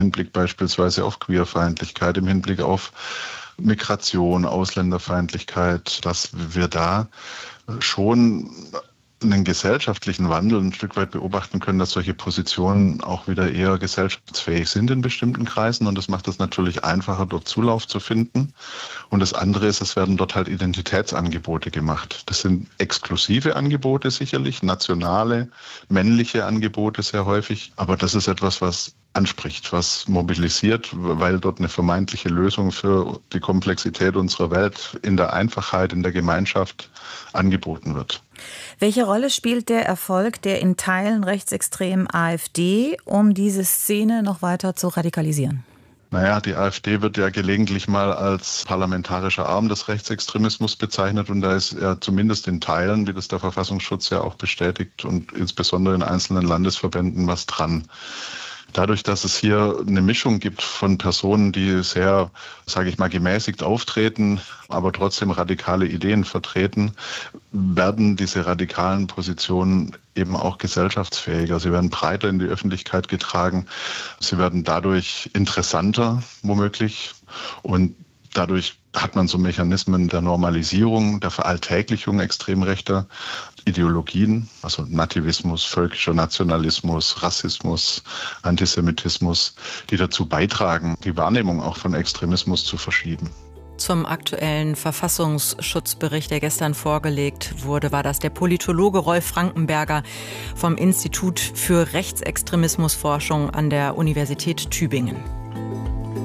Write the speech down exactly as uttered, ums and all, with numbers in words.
Hinblick beispielsweise auf Queerfeindlichkeit, im Hinblick auf Migration, Ausländerfeindlichkeit, dass wir da schon einen gesellschaftlichen Wandel ein Stück weit beobachten können, dass solche Positionen auch wieder eher gesellschaftsfähig sind in bestimmten Kreisen. Und das macht es natürlich einfacher, dort Zulauf zu finden. Und das andere ist, es werden dort halt Identitätsangebote gemacht. Das sind exklusive Angebote sicherlich, nationale, männliche Angebote sehr häufig. Aber das ist etwas, was anspricht, was mobilisiert, weil dort eine vermeintliche Lösung für die Komplexität unserer Welt in der Einfachheit, in der Gemeinschaft angeboten wird. Welche Rolle spielt der Erfolg der in Teilen rechtsextremen AfD, um diese Szene noch weiter zu radikalisieren? Naja, die AfD wird ja gelegentlich mal als parlamentarischer Arm des Rechtsextremismus bezeichnet und da ist ja zumindest in Teilen, wie das der Verfassungsschutz ja auch bestätigt und insbesondere in einzelnen Landesverbänden was dran. Dadurch, dass es hier eine Mischung gibt von Personen, die sehr, sage ich mal, gemäßigt auftreten, aber trotzdem radikale Ideen vertreten, werden diese radikalen Positionen eben auch gesellschaftsfähiger. Sie werden breiter in die Öffentlichkeit getragen. Sie werden dadurch interessanter, womöglich. Und dadurch hat man so Mechanismen der Normalisierung, der Veralltäglichung extrem rechter Ideologien, also Nativismus, völkischer Nationalismus, Rassismus, Antisemitismus, die dazu beitragen, die Wahrnehmung auch von Extremismus zu verschieben. Zum aktuellen Verfassungsschutzbericht, der gestern vorgelegt wurde, war das der Politologe Rolf Frankenberger vom Institut für Rechtsextremismusforschung an der Universität Tübingen.